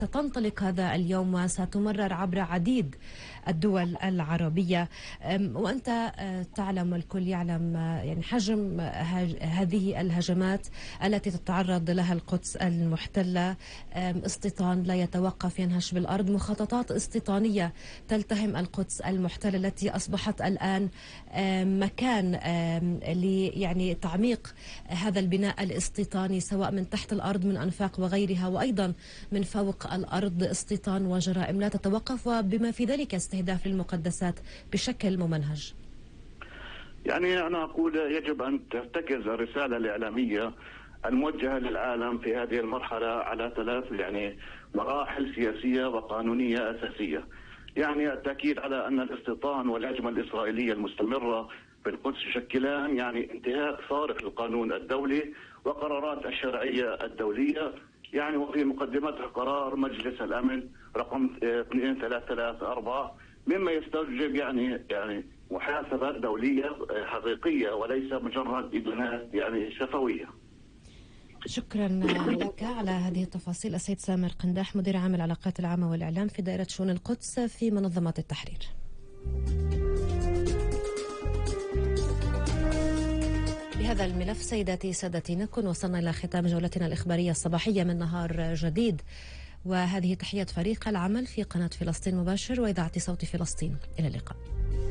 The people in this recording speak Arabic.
ستنطلق هذا اليوم وستمرر عبر عديد الدول العربية. وأنت تعلم والكل يعلم يعني حجم هذه الهجمات التي تتعرض لها القدس المحتلة. استيطان لا يتوقف ينهش بالأرض، مخططات استيطانية تلتهم القدس المحتلة التي أصبحت الآن مكان يعني تعميق هذا البناء الاستيطاني، سواء من تحت الأرض من أنفاق وغيرها، وأيضا من فوق الأرض استيطان وجرائم لا تتوقف، وبما في ذلك استهداف للمقدسات بشكل ممنهج. يعني أنا أقول يجب أن ترتكز الرسالة الإعلامية الموجهة للعالم في هذه المرحلة على ثلاث مراحل سياسية وقانونية أساسية. يعني التأكيد على أن الاستيطان والهجمة الإسرائيلية المستمرة في القدس يشكلان انتهاك صارخ للقانون الدولي وقرارات الشرعية الدولية، وفي مقدمتها قرار مجلس الأمن رقم 2334، مما يستوجب محاسبة دولية حقيقية وليس مجرد إدانات شفوية. شكرا لك على هذه التفاصيل السيد سامر قنداح، مدير عام العلاقات العامة والإعلام في دائرة شؤون القدس في منظمة التحرير. بهذا الملف سيداتي سادتي نكون وصلنا إلى ختام جولتنا الإخبارية الصباحية من نهار جديد، وهذه تحية فريق العمل في قناة فلسطين مباشر وإذاعة صوت فلسطين. إلى اللقاء.